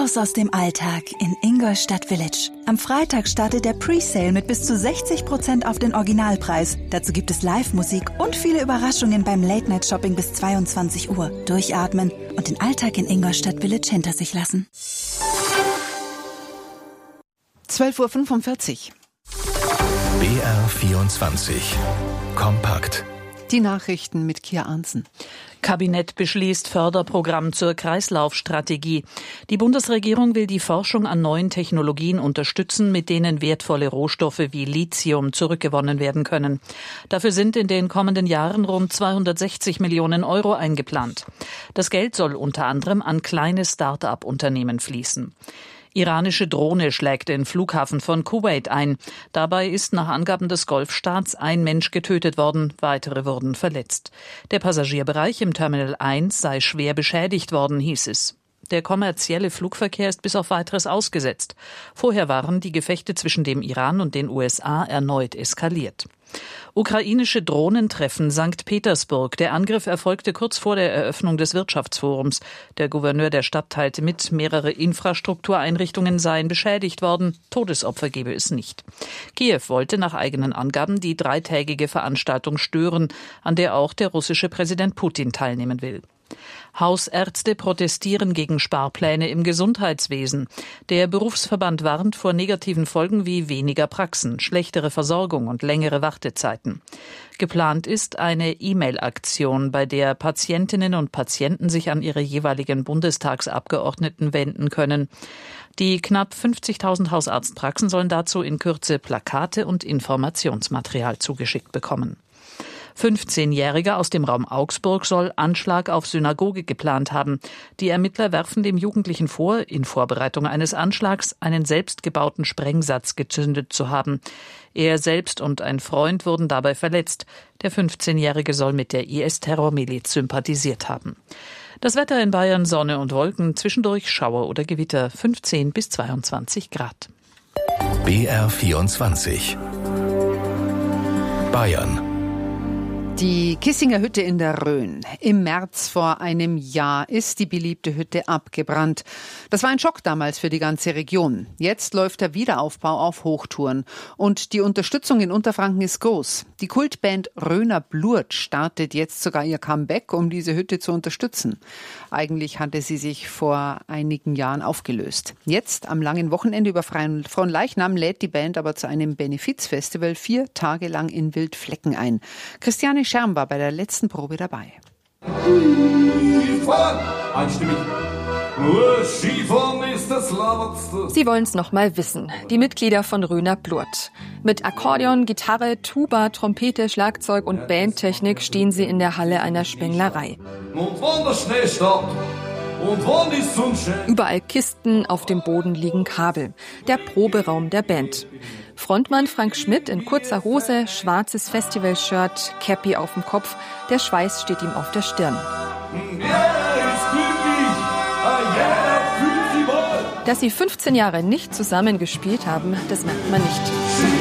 Raus aus dem Alltag in Ingolstadt Village. Am Freitag startet der Presale mit bis zu 60% auf den Originalpreis. Dazu gibt es Live-Musik und viele Überraschungen beim Late-Night-Shopping bis 22 Uhr. Durchatmen und den Alltag in Ingolstadt Village hinter sich lassen. 12:45 Uhr. BR24 Kompakt. Die Nachrichten mit Kia Arntzen. Kabinett beschließt Förderprogramm zur Kreislaufstrategie. Die Bundesregierung will die Forschung an neuen Technologien unterstützen, mit denen wertvolle Rohstoffe wie Lithium zurückgewonnen werden können. Dafür sind in den kommenden Jahren rund 260 Millionen Euro eingeplant. Das Geld soll unter anderem an kleine Start-up-Unternehmen fließen. Iranische Drohne schlägt den Flughafen von Kuwait ein. Dabei ist nach Angaben des Golfstaats ein Mensch getötet worden, weitere wurden verletzt. Der Passagierbereich im Terminal 1 sei schwer beschädigt worden, hieß es. Der kommerzielle Flugverkehr ist bis auf Weiteres ausgesetzt. Vorher waren die Gefechte zwischen dem Iran und den USA erneut eskaliert. Ukrainische Drohnen treffen St. Petersburg. Der Angriff erfolgte kurz vor der Eröffnung des Wirtschaftsforums. Der Gouverneur der Stadt teilte mit, mehrere Infrastruktureinrichtungen seien beschädigt worden. Todesopfer gebe es nicht. Kiew wollte nach eigenen Angaben die dreitägige Veranstaltung stören, an der auch der russische Präsident Putin teilnehmen will. Hausärzte protestieren gegen Sparpläne im Gesundheitswesen. Der Berufsverband warnt vor negativen Folgen wie weniger Praxen, schlechtere Versorgung und längere Wartezeiten. Geplant ist eine E-Mail-Aktion, bei der Patientinnen und Patienten sich an ihre jeweiligen Bundestagsabgeordneten wenden können. Die knapp 50.000 Hausarztpraxen sollen dazu in Kürze Plakate und Informationsmaterial zugeschickt bekommen. 15-Jähriger aus dem Raum Augsburg soll Anschlag auf Synagoge geplant haben. Die Ermittler werfen dem Jugendlichen vor, in Vorbereitung eines Anschlags einen selbstgebauten Sprengsatz gezündet zu haben. Er selbst und ein Freund wurden dabei verletzt. Der 15-Jährige soll mit der IS-Terrormiliz sympathisiert haben. Das Wetter in Bayern: Sonne und Wolken, zwischendurch Schauer oder Gewitter, 15 bis 22 Grad. BR24 Bayern. Die Kissinger Hütte in der Rhön. Im März vor einem Jahr ist die beliebte Hütte abgebrannt. Das war ein Schock damals für die ganze Region. Jetzt läuft der Wiederaufbau auf Hochtouren. Und die Unterstützung in Unterfranken ist groß. Die Kultband Rhöner Blurt startet jetzt sogar ihr Comeback, um diese Hütte zu unterstützen. Eigentlich hatte sie sich vor einigen Jahren aufgelöst. Jetzt, am langen Wochenende über Fronleichnam, lädt die Band aber zu einem Benefizfestival 4 Tage lang in Wildflecken ein. Christiane Scherm war bei der letzten Probe dabei. Einstimmig. Sie wollen es noch mal wissen. Die Mitglieder von Rhöner Blurt. Mit Akkordeon, Gitarre, Tuba, Trompete, Schlagzeug und Bandtechnik stehen sie in der Halle einer Spenglerei. Überall Kisten, auf dem Boden liegen Kabel. Der Proberaum der Band. Frontmann Frank Schmidt in kurzer Hose, schwarzes Festivalshirt, Cappy auf dem Kopf. Der Schweiß steht ihm auf der Stirn. Dass sie 15 Jahre nicht zusammen gespielt haben, das merkt man nicht.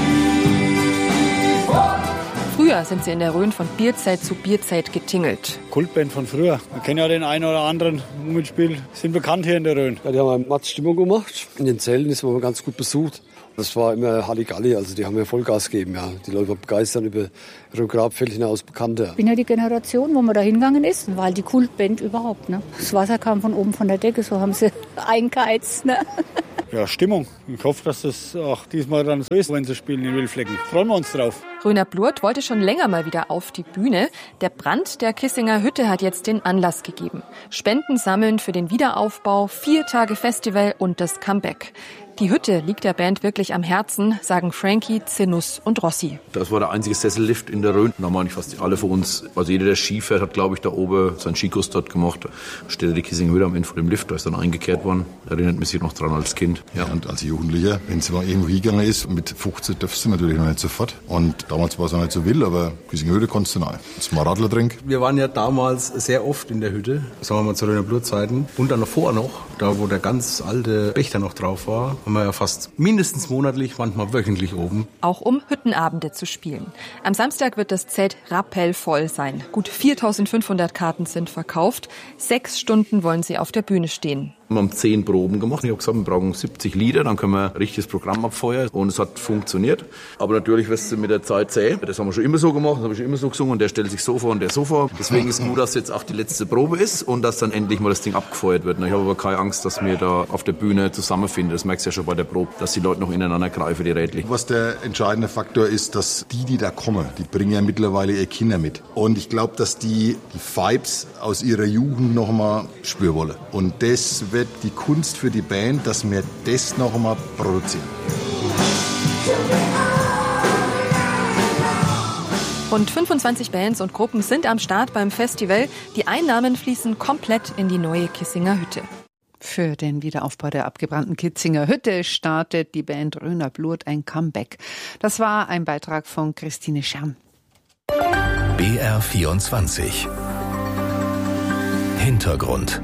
Früher sind sie in der Rhön von Bierzeit zu Bierzeit getingelt. Kultband von früher. Wir kennen ja den einen oder anderen Mitspiel, sind bekannt hier in der Rhön. Ja, die haben eine Matz-Stimmung gemacht. In den Zellen ist man ganz gut besucht. Das war immer Halligalli, also die haben ja Vollgas gegeben. Ja. Die Leute waren begeistert, über Rhön Grabfeld hinaus bekannt. Ja. Ich bin ja die Generation, wo man da hingegangen ist, war halt die Kultband überhaupt. Ne? Das Wasser kam von oben von der Decke, so haben sie eingeheizt. Ne? Ja, Stimmung. Ich hoffe, dass das auch diesmal dann so ist, wenn sie spielen in Wildflecken. Freuen wir uns drauf. Rhöner Blurt wollte schon länger mal wieder auf die Bühne. Der Brand der Kissinger Hütte hat jetzt den Anlass gegeben. Spenden sammeln für den Wiederaufbau, 4 Tage Festival und das Comeback. Die Hütte liegt der Band wirklich am Herzen, sagen Frankie, Zinus und Rossi. Das war der einzige Sessellift in der Rhön. Da haben eigentlich fast alle von uns, also jeder, der Ski fährt, hat, glaube ich, da oben seinen Skikurs dort gemacht. Da steht die Kissinger Hütte am Ende vor dem Lift, da ist dann eingekehrt worden. Erinnert mich noch dran als Kind. Ja, und als Jugendlicher, wenn es mal irgendwo hingegangen ist, mit 15 darfst du natürlich noch nicht sofort. Und damals war es auch nicht so wild, aber Kissinger Hütte konntest du rein. Jetzt mal Radler trinken. Wir waren ja damals sehr oft in der Hütte, sagen wir mal zu Rhöner Blurt-Zeiten. Und dann davor noch, da wo der ganz alte Pächter noch drauf war, haben wir ja fast mindestens monatlich, manchmal wöchentlich oben. Auch um Hüttenabende zu spielen. Am Samstag wird das Zelt rappellvoll sein. Gut 4.500 Karten sind verkauft. 6 Stunden wollen sie auf der Bühne stehen. Wir haben 10 Proben gemacht. Ich habe gesagt, wir brauchen 70 Liter, dann können wir ein richtiges Programm abfeuern. Und es hat funktioniert. Aber natürlich wirst du mit der Zeit sehen. Das haben wir schon immer so gemacht, das habe ich schon immer so gesungen. Und der stellt sich so vor und der so vor. Deswegen ist es gut, dass jetzt auch die letzte Probe ist und dass dann endlich mal das Ding abgefeuert wird. Ich habe aber keine Angst, dass wir da auf der Bühne zusammenfinden. Das merkst du ja schon bei der Probe, dass die Leute noch ineinander greifen, die Rädchen. Was der entscheidende Faktor ist, dass die da kommen, die bringen ja mittlerweile ihre Kinder mit. Und ich glaube, dass die Vibes aus ihrer Jugend noch mal spüren wollen. Und das wird die Kunst für die Band, dass wir das noch mal produzieren. Rund 25 Bands und Gruppen sind am Start beim Festival. Die Einnahmen fließen komplett in die neue Kissinger Hütte. Für den Wiederaufbau der abgebrannten Kissinger Hütte startet die Band Röner Blut ein Comeback. Das war ein Beitrag von Christine Scherm. BR24 Hintergrund.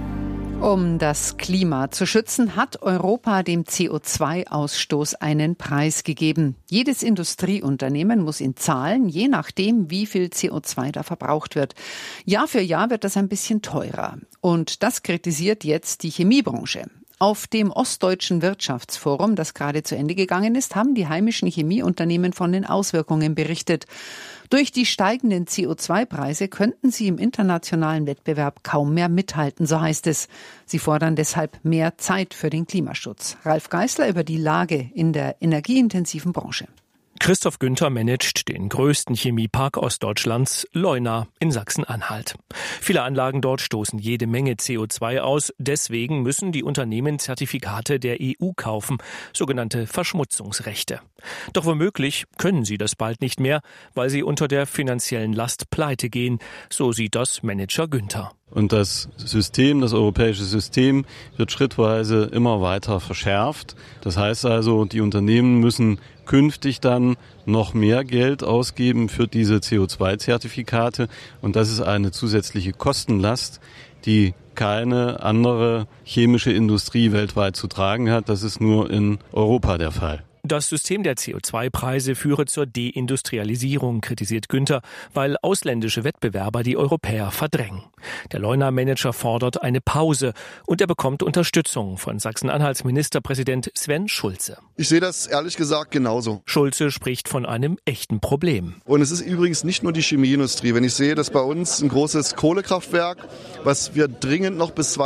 Um das Klima zu schützen, hat Europa dem CO2-Ausstoß einen Preis gegeben. Jedes Industrieunternehmen muss ihn zahlen, je nachdem, wie viel CO2 da verbraucht wird. Jahr für Jahr wird das ein bisschen teurer. Und das kritisiert jetzt die Chemiebranche. Auf dem Ostdeutschen Wirtschaftsforum, das gerade zu Ende gegangen ist, haben die heimischen Chemieunternehmen von den Auswirkungen berichtet. Durch die steigenden CO2-Preise könnten sie im internationalen Wettbewerb kaum mehr mithalten, so heißt es. Sie fordern deshalb mehr Zeit für den Klimaschutz. Ralf Geißler über die Lage in der energieintensiven Branche. Christoph Günther managt den größten Chemiepark Ostdeutschlands, Leuna in Sachsen-Anhalt. Viele Anlagen dort stoßen jede Menge CO2 aus. Deswegen müssen die Unternehmen Zertifikate der EU kaufen, sogenannte Verschmutzungsrechte. Doch womöglich können sie das bald nicht mehr, weil sie unter der finanziellen Last pleite gehen. So sieht das Manager Günther. Und das System, das europäische System, wird schrittweise immer weiter verschärft. Das heißt also, die Unternehmen müssen künftig dann noch mehr Geld ausgeben für diese CO2-Zertifikate. Und das ist eine zusätzliche Kostenlast, die keine andere chemische Industrie weltweit zu tragen hat. Das ist nur in Europa der Fall. Das System der CO2-Preise führe zur Deindustrialisierung, kritisiert Günther, weil ausländische Wettbewerber die Europäer verdrängen. Der Leuna-Manager fordert eine Pause und er bekommt Unterstützung von Sachsen-Anhalts Ministerpräsident Sven Schulze. Ich sehe das ehrlich gesagt genauso. Schulze spricht von einem echten Problem. Und es ist übrigens nicht nur die Chemieindustrie. Wenn ich sehe, dass bei uns ein großes Kohlekraftwerk, was wir dringend noch bis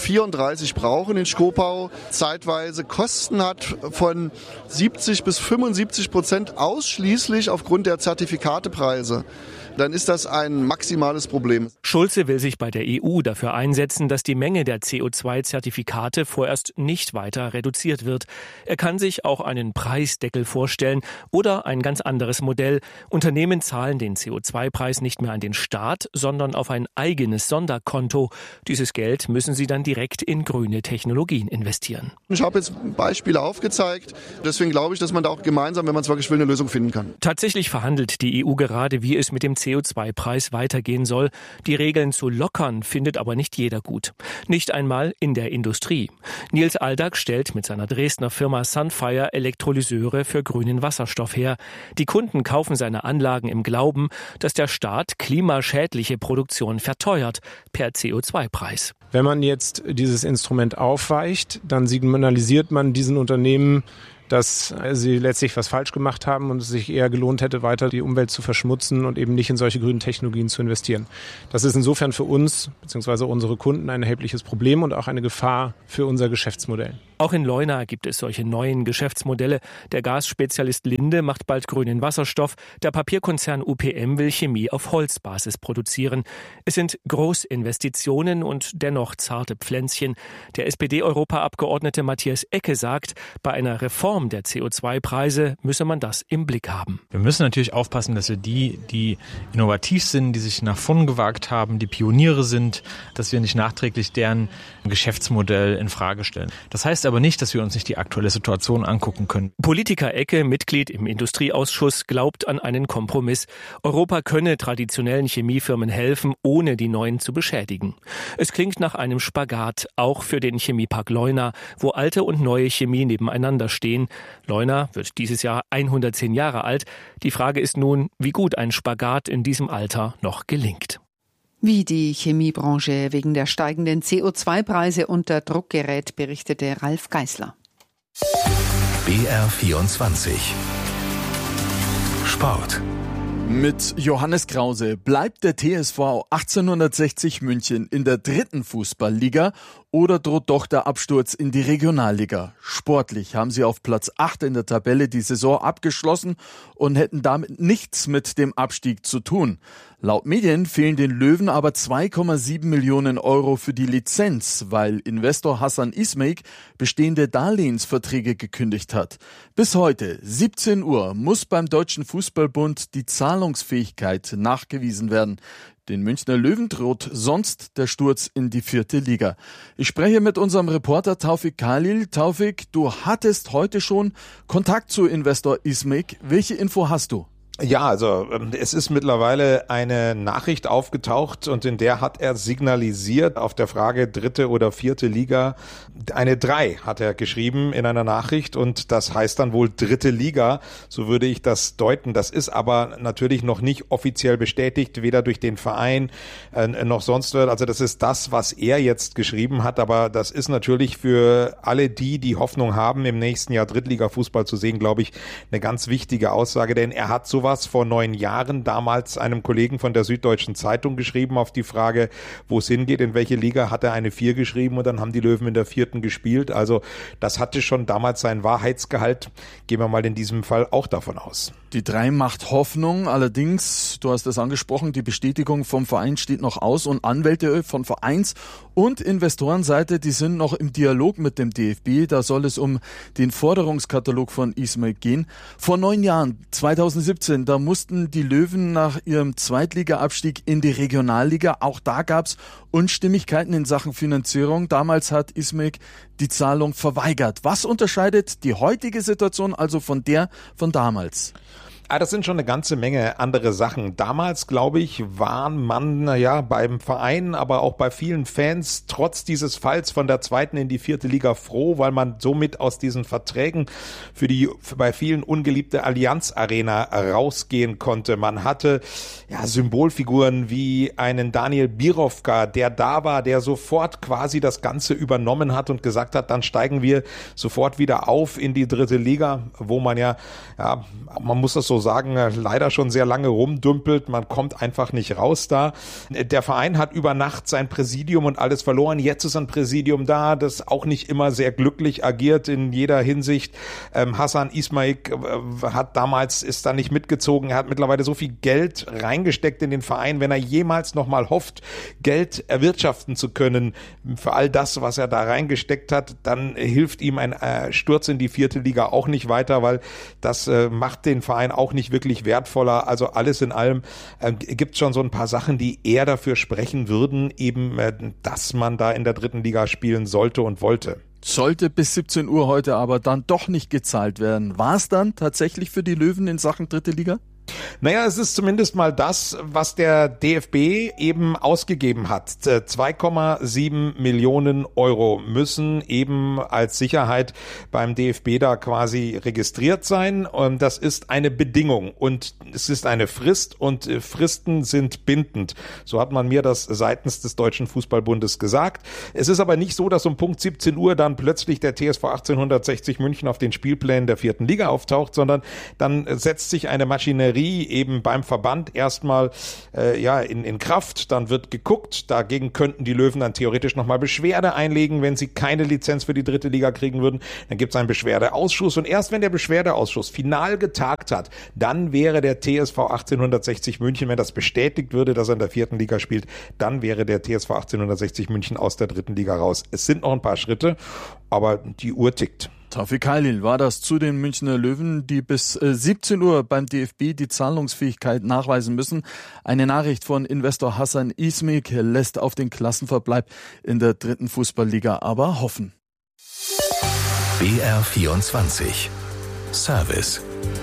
2034 brauchen in Schkopau, zeitweise Kosten hat von 70 bis 75% ausschließlich aufgrund der Zertifikatepreise, dann ist das ein maximales Problem. Schulze will sich bei der EU dafür einsetzen, dass die Menge der CO2-Zertifikate vorerst nicht weiter reduziert wird. Er kann sich auch einen Preisdeckel vorstellen oder ein ganz anderes Modell. Unternehmen zahlen den CO2-Preis nicht mehr an den Staat, sondern auf ein eigenes Sonderkonto. Dieses Geld müssen sie dann direkt in grüne Technologien investieren. Ich habe jetzt Beispiele aufgezeigt. Deswegen glaube ich, dass man da auch gemeinsam, wenn man es wirklich will, eine Lösung finden kann. Tatsächlich verhandelt die EU gerade, wie es mit dem CO2-Preis weitergehen soll. Die Regeln zu lockern findet aber nicht jeder gut. Nicht einmal in der Industrie. Nils Aldag stellt mit seiner Dresdner Firma Sunfire Elektrolyseure für grünen Wasserstoff her. Die Kunden kaufen seine Anlagen im Glauben, dass der Staat klimaschädliche Produktion verteuert per CO2-Preis. Wenn man jetzt dieses Instrument aufweicht, dann signalisiert man diesen Unternehmen, dass sie letztlich was falsch gemacht haben und es sich eher gelohnt hätte, weiter die Umwelt zu verschmutzen und eben nicht in solche grünen Technologien zu investieren. Das ist insofern für uns bzw. unsere Kunden ein erhebliches Problem und auch eine Gefahr für unser Geschäftsmodell. Auch in Leuna gibt es solche neuen Geschäftsmodelle. Der Gasspezialist Linde macht bald grünen Wasserstoff. Der Papierkonzern UPM will Chemie auf Holzbasis produzieren. Es sind Großinvestitionen und dennoch zarte Pflänzchen. Der SPD-Europaabgeordnete Matthias Ecke sagt, bei einer Reform der CO2-Preise müsse man das im Blick haben. Wir müssen natürlich aufpassen, dass wir die innovativ sind, die sich nach vorn gewagt haben, die Pioniere sind, dass wir nicht nachträglich deren Geschäftsmodell in Frage stellen. Das heißt aber nicht, dass wir uns nicht die aktuelle Situation angucken können. Politiker Ecke, Mitglied im Industrieausschuss, glaubt an einen Kompromiss. Europa könne traditionellen Chemiefirmen helfen, ohne die neuen zu beschädigen. Es klingt nach einem Spagat, auch für den Chemiepark Leuna, wo alte und neue Chemie nebeneinander stehen. Leuna wird dieses Jahr 110 Jahre alt. Die Frage ist nun, wie gut ein Spagat in diesem Alter noch gelingt. Wie die Chemiebranche wegen der steigenden CO2-Preise unter Druck gerät, berichtete Ralf Geißler. BR24 Sport. Mit Johannes Krause bleibt der TSV 1860 München in der 3. Fußballliga oder droht doch der Absturz in die Regionalliga? Sportlich haben sie auf Platz 8 in der Tabelle die Saison abgeschlossen und hätten damit nichts mit dem Abstieg zu tun. Laut Medien fehlen den Löwen aber 2,7 Millionen Euro für die Lizenz, weil Investor Hasan İsmail bestehende Darlehensverträge gekündigt hat. Bis heute, 17 Uhr, muss beim Deutschen Fußballbund die Zahlungsfähigkeit nachgewiesen werden. Den Münchner Löwen droht sonst der Sturz in die 4. Liga. Ich spreche mit unserem Reporter Taufik Khalil. Taufik, du hattest heute schon Kontakt zu Investor İsmail. Welche Info hast du? Ja, also es ist mittlerweile eine Nachricht aufgetaucht und in der hat er signalisiert auf der Frage 3. oder 4. Liga. Eine 3 hat er geschrieben in einer Nachricht und das heißt dann wohl 3. Liga, so würde ich das deuten. Das ist aber natürlich noch nicht offiziell bestätigt, weder durch den Verein noch sonst was. Also das ist das, was er jetzt geschrieben hat, aber das ist natürlich für alle die Hoffnung haben, im nächsten Jahr Drittliga-Fußball zu sehen, glaube ich, eine ganz wichtige Aussage, denn er hat sowas vor 9 Jahren damals einem Kollegen von der Süddeutschen Zeitung geschrieben auf die Frage, wo es hingeht, in welche Liga, hat er eine 4 geschrieben und dann haben die Löwen in der 4. gespielt. Also das hatte schon damals seinen Wahrheitsgehalt. Gehen wir mal in diesem Fall auch davon aus. Die 3 macht Hoffnung, allerdings, du hast es angesprochen, die Bestätigung vom Verein steht noch aus und Anwälte von Vereins- und Investorenseite, die sind noch im Dialog mit dem DFB, da soll es um den Forderungskatalog von İsmail gehen. Vor 9 Jahren, 2017, da mussten die Löwen nach ihrem Zweitliga-Abstieg in die Regionalliga, auch da gab's Unstimmigkeiten in Sachen Finanzierung. Damals hat İsmail die Zahlung verweigert. Was unterscheidet die heutige Situation also von der von damals? Das sind schon eine ganze Menge andere Sachen. Damals, glaube ich, war man beim Verein, aber auch bei vielen Fans trotz dieses Falls von der 2. in die 4. Liga froh, weil man somit aus diesen Verträgen für die bei vielen ungeliebte Allianz Arena rausgehen konnte. Man hatte Symbolfiguren wie einen Daniel Birovka, der da war, der sofort quasi das Ganze übernommen hat und gesagt hat, dann steigen wir sofort wieder auf in die 3. Liga, wo man man muss das so sagen, leider schon sehr lange rumdümpelt. Man kommt einfach nicht raus da. Der Verein hat über Nacht sein Präsidium und alles verloren. Jetzt ist ein Präsidium da, das auch nicht immer sehr glücklich agiert in jeder Hinsicht. Hasan İsmail ist da nicht mitgezogen. Er hat mittlerweile so viel Geld reingesteckt in den Verein. Wenn er jemals nochmal hofft, Geld erwirtschaften zu können für all das, was er da reingesteckt hat, dann hilft ihm ein Sturz in die 4. Liga auch nicht weiter, weil das macht den Verein auch nicht wirklich wertvoller. Also alles in allem gibt es schon so ein paar Sachen, die eher dafür sprechen würden, eben, dass man da in der 3. Liga spielen sollte und wollte. Sollte bis 17 Uhr heute aber dann doch nicht gezahlt werden. War es dann tatsächlich für die Löwen in Sachen 3. Liga? Naja, es ist zumindest mal das, was der DFB eben ausgegeben hat. 2,7 Millionen Euro müssen eben als Sicherheit beim DFB da quasi registriert sein. Und das ist eine Bedingung und es ist eine Frist und Fristen sind bindend. So hat man mir das seitens des Deutschen Fußballbundes gesagt. Es ist aber nicht so, dass um Punkt 17 Uhr dann plötzlich der TSV 1860 München auf den Spielplänen der 4. Liga auftaucht, sondern dann setzt sich eine Maschinerie eben beim Verband erstmal in Kraft, dann wird geguckt, dagegen könnten die Löwen dann theoretisch nochmal Beschwerde einlegen, wenn sie keine Lizenz für die 3. Liga kriegen würden, dann gibt es einen Beschwerdeausschuss und erst wenn der Beschwerdeausschuss final getagt hat, dann wäre der TSV 1860 München, wenn das bestätigt würde, dass er in der 4. Liga spielt, dann wäre der TSV 1860 München aus der 3. Liga raus. Es sind noch ein paar Schritte, aber die Uhr tickt. Taufik Khalil war das zu den Münchner Löwen, die bis 17 Uhr beim DFB die Zahlungsfähigkeit nachweisen müssen. Eine Nachricht von Investor Hasan İsmail lässt auf den Klassenverbleib in der 3. Fußballliga aber hoffen. BR24 Service.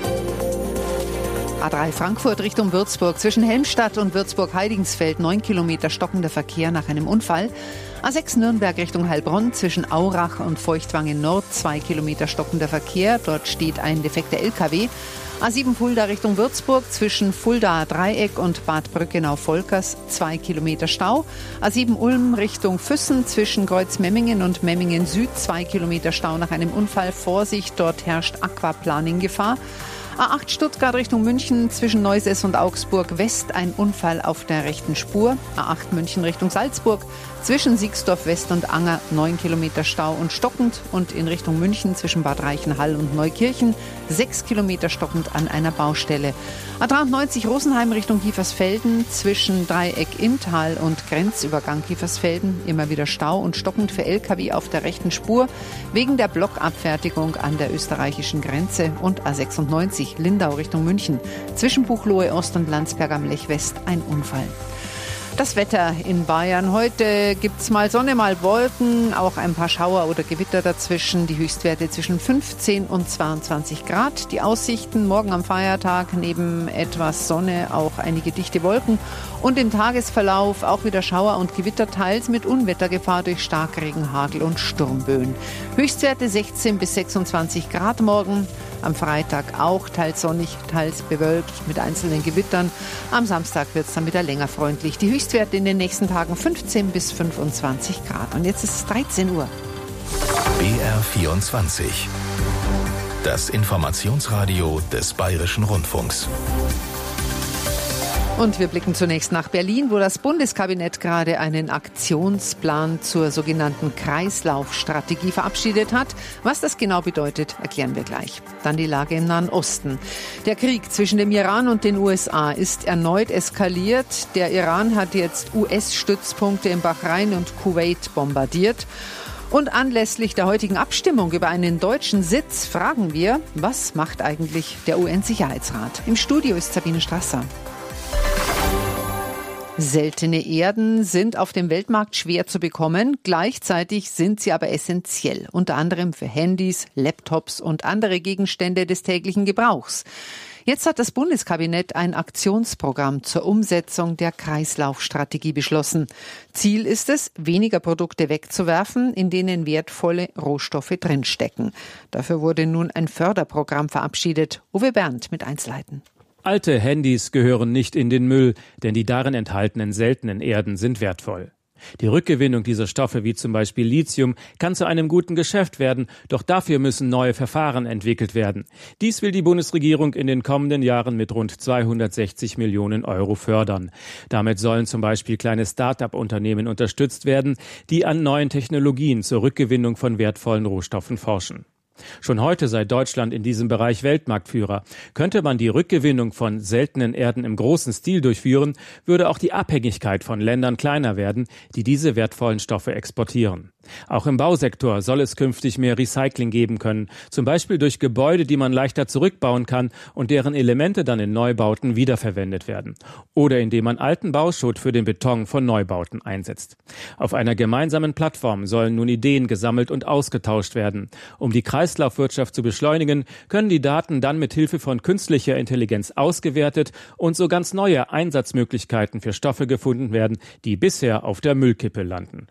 A3 Frankfurt Richtung Würzburg. Zwischen Helmstadt und Würzburg-Heidingsfeld 9 Kilometer stockender Verkehr nach einem Unfall. A6 Nürnberg Richtung Heilbronn zwischen Aurach und Feuchtwangen Nord 2 Kilometer stockender Verkehr. Dort steht ein defekter LKW. A7 Fulda Richtung Würzburg zwischen Fuldaer Dreieck und Bad Brückenau-Volkers 2 Kilometer Stau. A7 Ulm Richtung Füssen zwischen Kreuzmemmingen und Memmingen Süd 2 Kilometer Stau nach einem Unfall. Vorsicht, dort herrscht Aquaplaning-Gefahr. A8 Stuttgart Richtung München zwischen Neusäß und Augsburg West ein Unfall auf der rechten Spur. A8 München Richtung Salzburg zwischen Siegsdorf West und Anger 9 Kilometer Stau und stockend. Und in Richtung München zwischen Bad Reichenhall und Neukirchen 6 Kilometer stockend an einer Baustelle. A93 Rosenheim Richtung Kiefersfelden zwischen Dreieck Inntal und Grenzübergang Kiefersfelden immer wieder Stau und stockend für LKW auf der rechten Spur wegen der Blockabfertigung an der österreichischen Grenze. Und A96 Lindau Richtung München zwischen Buchloe Ost und Landsberg am Lech West ein Unfall. Das Wetter in Bayern. Heute gibt's mal Sonne, mal Wolken, auch ein paar Schauer oder Gewitter dazwischen. Die Höchstwerte zwischen 15 und 22 Grad. Die Aussichten morgen am Feiertag neben etwas Sonne auch einige dichte Wolken. Und im Tagesverlauf auch wieder Schauer und Gewitter, teils mit Unwettergefahr durch Starkregen, Hagel und Sturmböen. Höchstwerte 16 bis 26 Grad morgen. Am Freitag auch teils sonnig, teils bewölkt mit einzelnen Gewittern. Am Samstag wird es dann wieder länger freundlich. Die Höchstwerte in den nächsten Tagen 15 bis 25 Grad. Und jetzt ist es 13 Uhr. BR24. Das Informationsradio des Bayerischen Rundfunks. Und wir blicken zunächst nach Berlin, wo das Bundeskabinett gerade einen Aktionsplan zur sogenannten Kreislaufstrategie verabschiedet hat. Was das genau bedeutet, erklären wir gleich. Dann die Lage im Nahen Osten. Der Krieg zwischen dem Iran und den USA ist erneut eskaliert. Der Iran hat jetzt US-Stützpunkte in Bahrain und Kuwait bombardiert. Und anlässlich der heutigen Abstimmung über einen deutschen Sitz fragen wir, was macht eigentlich der UN-Sicherheitsrat? Im Studio ist Sabine Strasser. Seltene Erden sind auf dem Weltmarkt schwer zu bekommen. Gleichzeitig sind sie aber essentiell, unter anderem für Handys, Laptops und andere Gegenstände des täglichen Gebrauchs. Jetzt hat das Bundeskabinett ein Aktionsprogramm zur Umsetzung der Kreislaufstrategie beschlossen. Ziel ist es, weniger Produkte wegzuwerfen, in denen wertvolle Rohstoffe drinstecken. Dafür wurde nun ein Förderprogramm verabschiedet. Uwe Berndt mit Einzelheiten. Alte Handys gehören nicht in den Müll, denn die darin enthaltenen seltenen Erden sind wertvoll. Die Rückgewinnung dieser Stoffe, wie zum Beispiel Lithium, kann zu einem guten Geschäft werden, doch dafür müssen neue Verfahren entwickelt werden. Dies will die Bundesregierung in den kommenden Jahren mit rund 260 Millionen Euro fördern. Damit sollen zum Beispiel kleine Start-up-Unternehmen unterstützt werden, die an neuen Technologien zur Rückgewinnung von wertvollen Rohstoffen forschen. Schon heute sei Deutschland in diesem Bereich Weltmarktführer. Könnte man die Rückgewinnung von seltenen Erden im großen Stil durchführen, würde auch die Abhängigkeit von Ländern kleiner werden, die diese wertvollen Stoffe exportieren. Auch im Bausektor soll es künftig mehr Recycling geben können, zum Beispiel durch Gebäude, die man leichter zurückbauen kann und deren Elemente dann in Neubauten wiederverwendet werden. Oder indem man alten Bauschutt für den Beton von Neubauten einsetzt. Auf einer gemeinsamen Plattform sollen nun Ideen gesammelt und ausgetauscht werden. Um die Kreislaufwirtschaft zu beschleunigen, können die Daten dann mit Hilfe von künstlicher Intelligenz ausgewertet und so ganz neue Einsatzmöglichkeiten für Stoffe gefunden werden, die bisher auf der Müllkippe landen.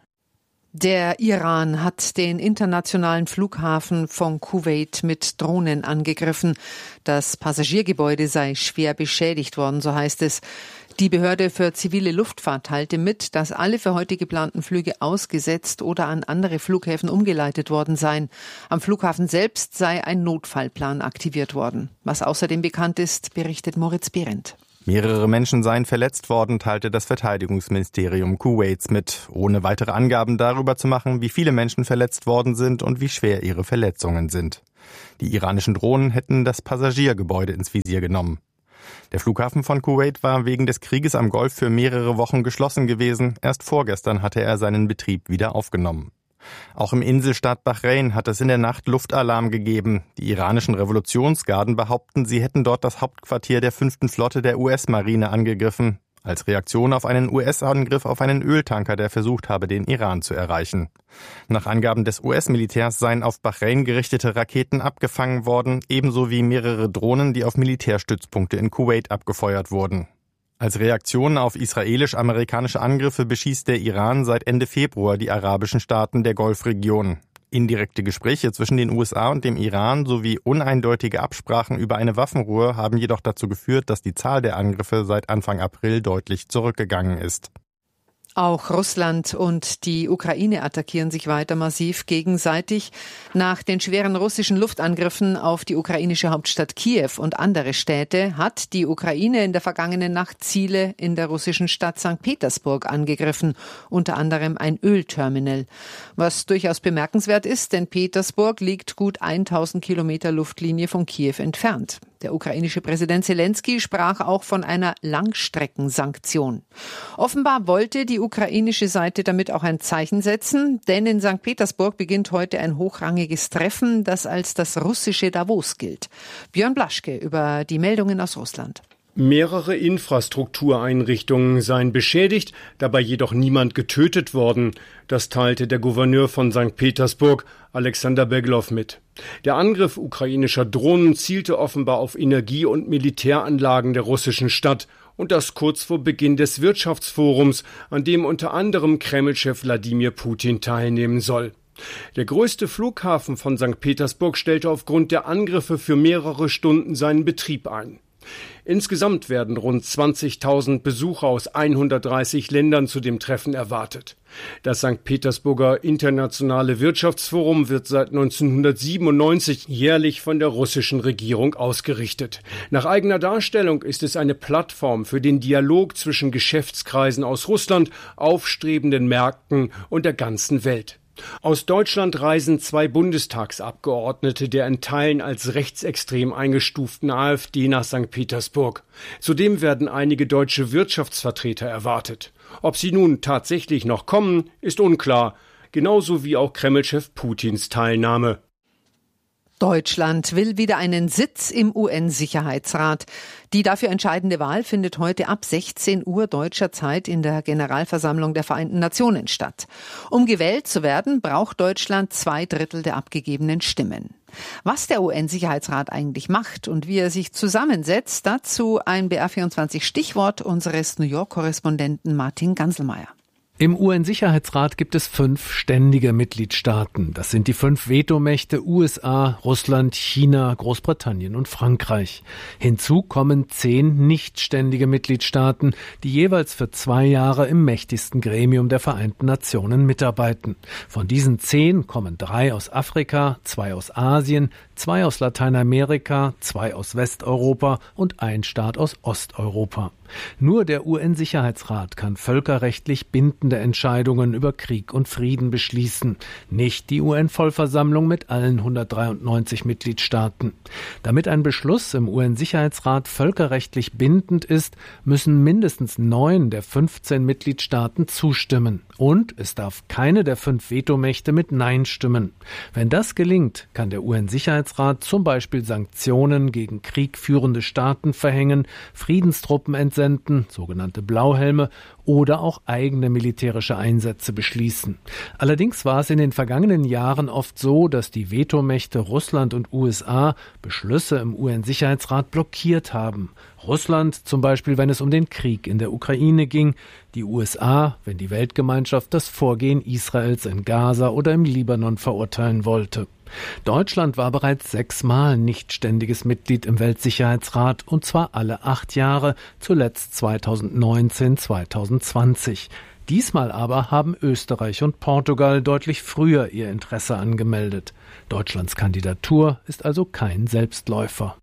Der Iran hat den internationalen Flughafen von Kuwait mit Drohnen angegriffen. Das Passagiergebäude sei schwer beschädigt worden, so heißt es. Die Behörde für zivile Luftfahrt teilte mit, dass alle für heute geplanten Flüge ausgesetzt oder an andere Flughäfen umgeleitet worden seien. Am Flughafen selbst sei ein Notfallplan aktiviert worden. Was außerdem bekannt ist, berichtet Moritz Behrendt. Mehrere Menschen seien verletzt worden, teilte das Verteidigungsministerium Kuwaits mit, ohne weitere Angaben darüber zu machen, wie viele Menschen verletzt worden sind und wie schwer ihre Verletzungen sind. Die iranischen Drohnen hätten das Passagiergebäude ins Visier genommen. Der Flughafen von Kuwait war wegen des Krieges am Golf für mehrere Wochen geschlossen gewesen. Erst vorgestern hatte er seinen Betrieb wieder aufgenommen. Auch im Inselstaat Bahrain hat es in der Nacht Luftalarm gegeben. Die iranischen Revolutionsgarden behaupten, sie hätten dort das Hauptquartier der 5. Flotte der US-Marine angegriffen, als Reaktion auf einen US-Angriff auf einen Öltanker, der versucht habe, den Iran zu erreichen. Nach Angaben des US-Militärs seien auf Bahrain gerichtete Raketen abgefangen worden, ebenso wie mehrere Drohnen, die auf Militärstützpunkte in Kuwait abgefeuert wurden. Als Reaktion auf israelisch-amerikanische Angriffe beschießt der Iran seit Ende Februar die arabischen Staaten der Golfregion. Indirekte Gespräche zwischen den USA und dem Iran sowie uneindeutige Absprachen über eine Waffenruhe haben jedoch dazu geführt, dass die Zahl der Angriffe seit Anfang April deutlich zurückgegangen ist. Auch Russland und die Ukraine attackieren sich weiter massiv gegenseitig. Nach den schweren russischen Luftangriffen auf die ukrainische Hauptstadt Kiew und andere Städte hat die Ukraine in der vergangenen Nacht Ziele in der russischen Stadt St. Petersburg angegriffen, unter anderem ein Ölterminal. Was durchaus bemerkenswert ist, denn Petersburg liegt gut 1000 Kilometer Luftlinie von Kiew entfernt. Der ukrainische Präsident Zelensky sprach auch von einer Langstreckensanktion. Offenbar wollte die ukrainische Seite damit auch ein Zeichen setzen, denn in St. Petersburg beginnt heute ein hochrangiges Treffen, das als das russische Davos gilt. Björn Blaschke über die Meldungen aus Russland. Mehrere Infrastruktureinrichtungen seien beschädigt, dabei jedoch niemand getötet worden. Das teilte der Gouverneur von St. Petersburg, Alexander Beglow, mit. Der Angriff ukrainischer Drohnen zielte offenbar auf Energie- und Militäranlagen der russischen Stadt. Und das kurz vor Beginn des Wirtschaftsforums, an dem unter anderem Kreml-Chef Wladimir Putin teilnehmen soll. Der größte Flughafen von St. Petersburg stellte aufgrund der Angriffe für mehrere Stunden seinen Betrieb ein. Insgesamt werden rund 20.000 Besucher aus 130 Ländern zu dem Treffen erwartet. Das St. Petersburger Internationale Wirtschaftsforum wird seit 1997 jährlich von der russischen Regierung ausgerichtet. Nach eigener Darstellung ist es eine Plattform für den Dialog zwischen Geschäftskreisen aus Russland, aufstrebenden Märkten und der ganzen Welt. Aus Deutschland reisen 2 Bundestagsabgeordnete der in Teilen als rechtsextrem eingestuften AfD nach St. Petersburg. Zudem werden einige deutsche Wirtschaftsvertreter erwartet. Ob sie nun tatsächlich noch kommen, ist unklar, genauso wie auch Kreml-Chef Putins Teilnahme. Deutschland will wieder einen Sitz im UN-Sicherheitsrat. Die dafür entscheidende Wahl findet heute ab 16 Uhr deutscher Zeit in der Generalversammlung der Vereinten Nationen statt. Um gewählt zu werden, braucht Deutschland 2/3 der abgegebenen Stimmen. Was der UN-Sicherheitsrat eigentlich macht und wie er sich zusammensetzt, dazu ein BR24-Stichwort unseres New York-Korrespondenten Martin Ganselmeier. Im UN-Sicherheitsrat gibt es 5 ständige Mitgliedstaaten. Das sind die 5 Vetomächte USA, Russland, China, Großbritannien und Frankreich. Hinzu kommen 10 nichtständige Mitgliedstaaten, die jeweils für 2 Jahre im mächtigsten Gremium der Vereinten Nationen mitarbeiten. Von diesen 10 kommen 3 aus Afrika, 2 aus Asien, 2 aus Lateinamerika, 2 aus Westeuropa und 1 Staat aus Osteuropa. Nur der UN-Sicherheitsrat kann völkerrechtlich bindende Entscheidungen über Krieg und Frieden beschließen, nicht die UN-Vollversammlung mit allen 193 Mitgliedstaaten. Damit ein Beschluss im UN-Sicherheitsrat völkerrechtlich bindend ist, müssen mindestens 9 der 15 Mitgliedstaaten zustimmen. Und es darf keine der 5 Vetomächte mit Nein stimmen. Wenn das gelingt, kann der UN-Sicherheitsrat zum Beispiel Sanktionen gegen kriegführende Staaten verhängen, Friedenstruppen entsenden, sogenannte Blauhelme, oder auch eigene militärische Einsätze beschließen. Allerdings war es in den vergangenen Jahren oft so, dass die Vetomächte Russland und USA Beschlüsse im UN-Sicherheitsrat blockiert haben. Russland zum Beispiel, wenn es um den Krieg in der Ukraine ging, die USA, wenn die Weltgemeinschaft das Vorgehen Israels in Gaza oder im Libanon verurteilen wollte. Deutschland war bereits 6 Mal nichtständiges Mitglied im Weltsicherheitsrat, und zwar alle 8 Jahre, zuletzt 2019, 2020. Diesmal aber haben Österreich und Portugal deutlich früher ihr Interesse angemeldet. Deutschlands Kandidatur ist also kein Selbstläufer.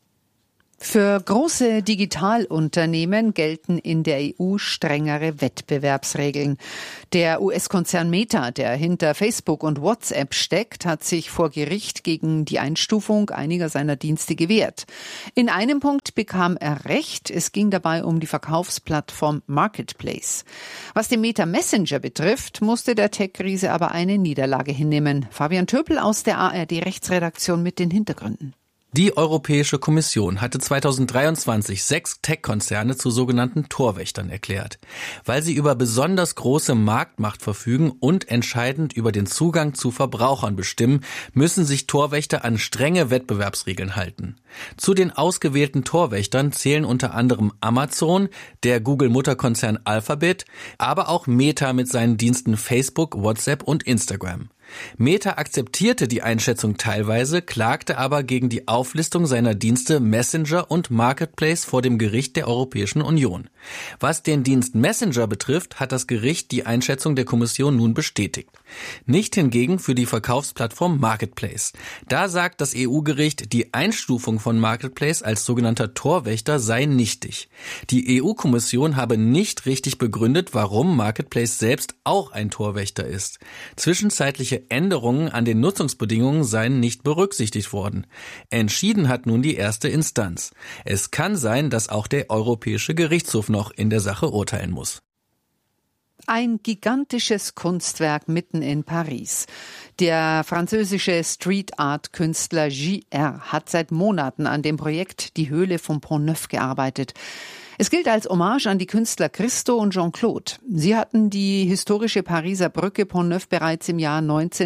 Für große Digitalunternehmen gelten in der EU strengere Wettbewerbsregeln. Der US-Konzern Meta, der hinter Facebook und WhatsApp steckt, hat sich vor Gericht gegen die Einstufung einiger seiner Dienste gewehrt. In einem Punkt bekam er Recht. Es ging dabei um die Verkaufsplattform Marketplace. Was den Meta Messenger betrifft, musste der Tech-Riese aber eine Niederlage hinnehmen. Fabian Töpel aus der ARD-Rechtsredaktion mit den Hintergründen. Die Europäische Kommission hatte 2023 6 Tech-Konzerne zu sogenannten Torwächtern erklärt, weil sie über besonders große Marktmacht verfügen und entscheidend über den Zugang zu Verbrauchern bestimmen, müssen sich Torwächter an strenge Wettbewerbsregeln halten. Zu den ausgewählten Torwächtern zählen unter anderem Amazon, der Google-Mutterkonzern Alphabet, aber auch Meta mit seinen Diensten Facebook, WhatsApp und Instagram. Meta akzeptierte die Einschätzung teilweise, klagte aber gegen die Auflistung seiner Dienste Messenger und Marketplace vor dem Gericht der Europäischen Union. Was den Dienst Messenger betrifft, hat das Gericht die Einschätzung der Kommission nun bestätigt. Nicht hingegen für die Verkaufsplattform Marketplace. Da sagt das EU-Gericht, die Einstufung von Marketplace als sogenannter Torwächter sei nichtig. Die EU-Kommission habe nicht richtig begründet, warum Marketplace selbst auch ein Torwächter ist. Zwischenzeitliche Änderungen an den Nutzungsbedingungen seien nicht berücksichtigt worden. Entschieden hat nun die erste Instanz. Es kann sein, dass auch der Europäische Gerichtshof noch in der Sache urteilen muss. Ein gigantisches Kunstwerk mitten in Paris. Der französische Street-Art-Künstler JR hat seit Monaten an dem Projekt Die Höhle von Pont-Neuf gearbeitet. Es gilt als Hommage an die Künstler Christo und Jean-Claude. Sie hatten die historische Pariser Brücke Pont-Neuf bereits im Jahr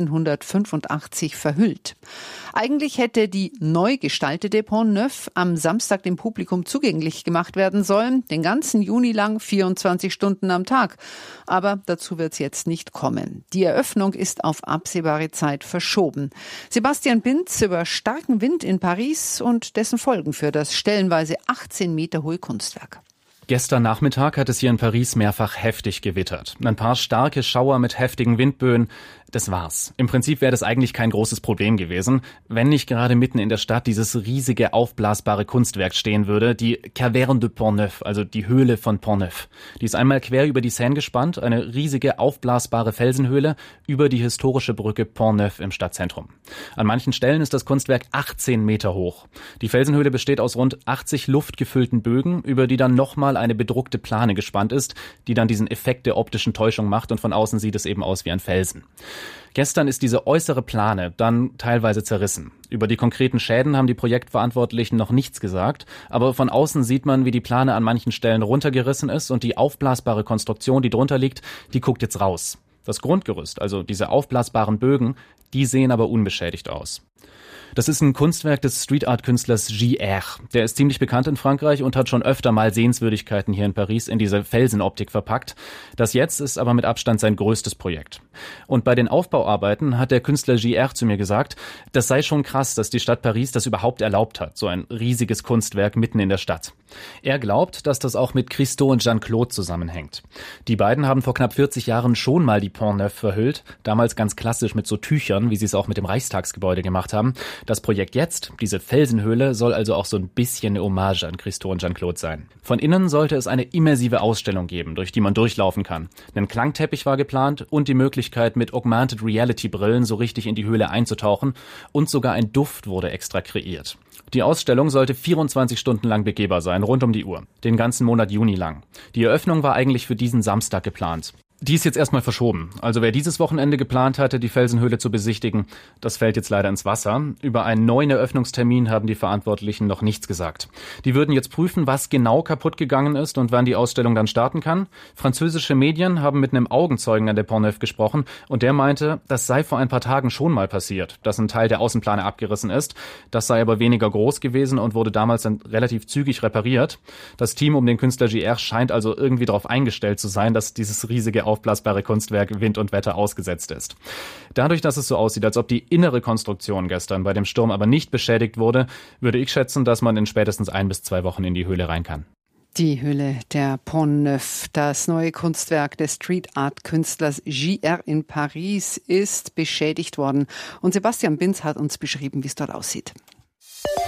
1985 verhüllt. Eigentlich hätte die neu gestaltete Pont-Neuf am Samstag dem Publikum zugänglich gemacht werden sollen, den ganzen Juni lang, 24 Stunden am Tag. Aber dazu wird es jetzt nicht kommen. Die Eröffnung ist auf absehbare Zeit verschoben. Sebastian Binz über starken Wind in Paris und dessen Folgen für das stellenweise 18 Meter hohe Kunstwerk. Gestern Nachmittag hat es hier in Paris mehrfach heftig gewittert. Ein paar starke Schauer mit heftigen Windböen. Das war's. Im Prinzip wäre das eigentlich kein großes Problem gewesen, wenn nicht gerade mitten in der Stadt dieses riesige aufblasbare Kunstwerk stehen würde, die Caverne de Pont-Neuf, also die Höhle von Pont-Neuf. Die ist einmal quer über die Seine gespannt, eine riesige aufblasbare Felsenhöhle über die historische Brücke Pont-Neuf im Stadtzentrum. An manchen Stellen ist das Kunstwerk 18 Meter hoch. Die Felsenhöhle besteht aus rund 80 luftgefüllten Bögen, über die dann nochmal eine bedruckte Plane gespannt ist, die dann diesen Effekt der optischen Täuschung macht und von außen sieht es eben aus wie ein Felsen. Gestern ist diese äußere Plane dann teilweise zerrissen. Über die konkreten Schäden haben die Projektverantwortlichen noch nichts gesagt, aber von außen sieht man, wie die Plane an manchen Stellen runtergerissen ist und die aufblasbare Konstruktion, die drunter liegt, die guckt jetzt raus. Das Grundgerüst, also diese aufblasbaren Bögen, die sehen aber unbeschädigt aus. Das ist ein Kunstwerk des Street-Art-Künstlers JR. Der ist ziemlich bekannt in Frankreich und hat schon öfter mal Sehenswürdigkeiten hier in Paris in diese Felsenoptik verpackt. Das jetzt ist aber mit Abstand sein größtes Projekt. Und bei den Aufbauarbeiten hat der Künstler JR zu mir gesagt, das sei schon krass, dass die Stadt Paris das überhaupt erlaubt hat, so ein riesiges Kunstwerk mitten in der Stadt. Er glaubt, dass das auch mit Christo und Jean-Claude zusammenhängt. Die beiden haben vor knapp 40 Jahren schon mal die Pont-Neuf verhüllt, damals ganz klassisch mit so Tüchern, wie sie es auch mit dem Reichstagsgebäude gemacht haben. Das Projekt jetzt, diese Felsenhöhle, soll also auch so ein bisschen eine Hommage an Christo und Jean-Claude sein. Von innen sollte es eine immersive Ausstellung geben, durch die man durchlaufen kann. Ein Klangteppich war geplant und die Möglichkeit, mit Augmented Reality Brillen so richtig in die Höhle einzutauchen, und sogar ein Duft wurde extra kreiert. Die Ausstellung sollte 24 Stunden lang begehbar sein, rund um die Uhr, den ganzen Monat Juni lang. Die Eröffnung war eigentlich für diesen Samstag geplant. Die ist jetzt erstmal verschoben. Also wer dieses Wochenende geplant hatte, die Felsenhöhle zu besichtigen, das fällt jetzt leider ins Wasser. Über einen neuen Eröffnungstermin haben die Verantwortlichen noch nichts gesagt. Die würden jetzt prüfen, was genau kaputt gegangen ist und wann die Ausstellung dann starten kann. Französische Medien haben mit einem Augenzeugen an der Pont-Neuf gesprochen und der meinte, das sei vor ein paar Tagen schon mal passiert, dass ein Teil der Außenplane abgerissen ist. Das sei aber weniger groß gewesen und wurde damals dann relativ zügig repariert. Das Team um den Künstler JR scheint also irgendwie darauf eingestellt zu sein, dass dieses riesige aufblasbare Kunstwerk Wind und Wetter ausgesetzt ist. Dadurch, dass es so aussieht, als ob die innere Konstruktion gestern bei dem Sturm aber nicht beschädigt wurde, würde ich schätzen, dass man in spätestens 1 bis 2 Wochen in die Höhle rein kann. Die Höhle der Pont-Neuf, das neue Kunstwerk des Street-Art-Künstlers JR in Paris, ist beschädigt worden. Und Sebastian Binz hat uns beschrieben, wie es dort aussieht.